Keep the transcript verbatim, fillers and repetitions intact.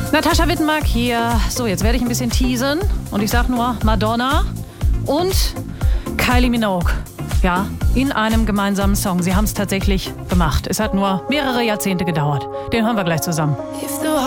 Natascha Wittenmark hier. So, jetzt werde ich ein bisschen teasen. Und ich sag nur Madonna und Kylie Minogue. Ja, in einem gemeinsamen Song. Sie haben es tatsächlich gemacht. Es hat nur mehrere Jahrzehnte gedauert. Den hören wir gleich zusammen.